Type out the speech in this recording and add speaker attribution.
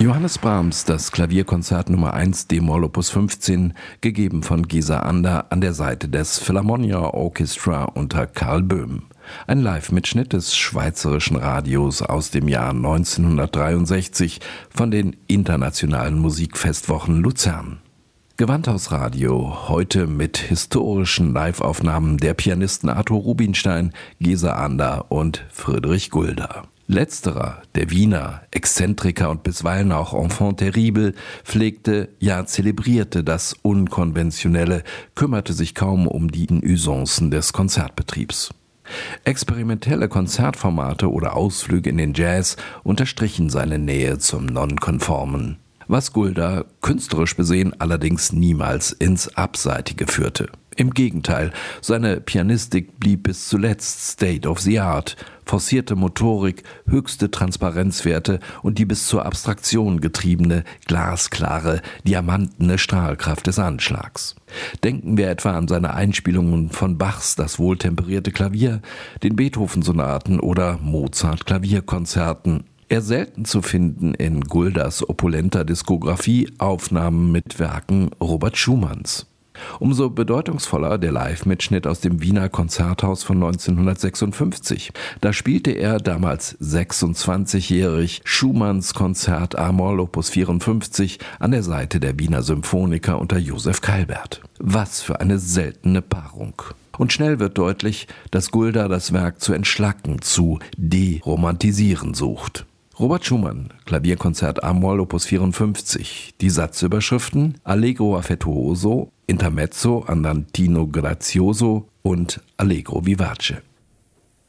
Speaker 1: Johannes Brahms, das Klavierkonzert Nummer 1 d-Moll Opus 15, gegeben von Gesa Ander an der Seite des Philharmonia Orchestra unter Karl Böhm. Ein Live-Mitschnitt des Schweizerischen Radios aus dem Jahr 1963 von den Internationalen Musikfestwochen Luzern. Gewandhausradio, heute mit historischen Live-Aufnahmen der Pianisten Arthur Rubinstein, Gesa Ander und Friedrich Gulda. Letzterer, der Wiener, Exzentriker und bisweilen auch Enfant terrible, pflegte, ja zelebrierte das Unkonventionelle, kümmerte sich kaum um die Usancen des Konzertbetriebs. Experimentelle Konzertformate oder Ausflüge in den Jazz unterstrichen seine Nähe zum Nonkonformen, was Gulda künstlerisch besehen allerdings niemals ins Abseitige führte. Im Gegenteil, seine Pianistik blieb bis zuletzt State of the Art, forcierte Motorik, höchste Transparenzwerte und die bis zur Abstraktion getriebene, glasklare, diamantene Strahlkraft des Anschlags. Denken wir etwa an seine Einspielungen von Bachs Das wohltemperierte Klavier, den Beethoven-Sonaten oder Mozart-Klavierkonzerten. Eher selten zu finden in Guldas opulenter Diskografie Aufnahmen mit Werken Robert Schumanns. Umso bedeutungsvoller der Live-Mitschnitt aus dem Wiener Konzerthaus von 1956. Da spielte er, damals 26-jährig, Schumanns Konzert a-Moll Opus 54 an der Seite der Wiener Symphoniker unter Josef Calbert. Was für eine seltene Paarung. Und schnell wird deutlich, dass Gulda das Werk zu entschlacken, zu deromantisieren sucht. Robert Schumann, Klavierkonzert a-Moll Opus 54. Die Satzüberschriften Allegro affettuoso, Intermezzo andantino grazioso und Allegro vivace.